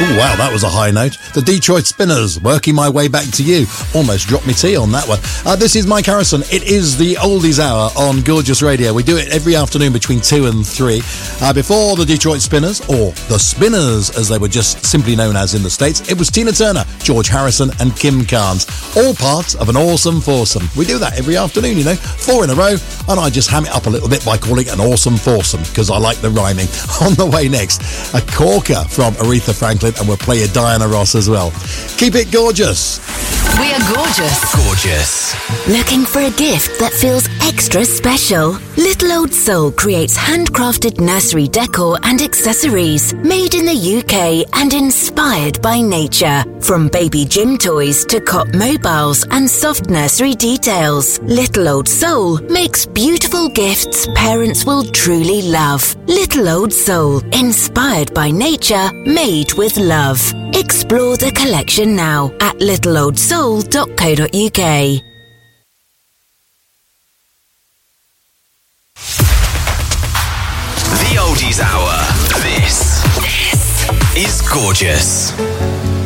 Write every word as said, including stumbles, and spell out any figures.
Oh, wow, that was a high note. The Detroit Spinners, Working My Way Back to You. Almost dropped me tea on that one. Uh, this is Mike Harrison. It is the Oldies Hour on Gorgeous Radio. We do it every afternoon between two and three. Uh, before the Detroit Spinners, or the Spinners as they were just simply known as in the States, it was Tina Turner, George Harrison and Kim Carnes. All part of an awesome foursome. We do that every afternoon, you know, four in a row, and I just ham it up a little bit by calling it an awesome foursome because I like the rhyming. On the way next, a corker from Aretha Franklin, and we'll play a Diana Ross as well. Keep it gorgeous. We are gorgeous. Gorgeous. Looking for a gift that feels extra special? Little Old Soul creates handcrafted nursery decor and accessories made in the U K and inspired by nature. From baby gym toys to cot mobiles and soft nursery details, Little Old Soul makes beautiful gifts parents will truly love. Little Old Soul, inspired by nature, made with love. Explore the collection now at little old soul dot co dot uk. The Oldies Hour. This, this is Gorgeous.